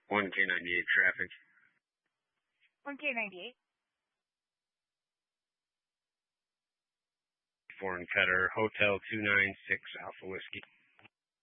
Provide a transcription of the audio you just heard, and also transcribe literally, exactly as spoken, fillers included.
one K ninety-eight traffic. one K ninety-eight. Foreign Cutter, Hotel two nine six Alpha Whiskey.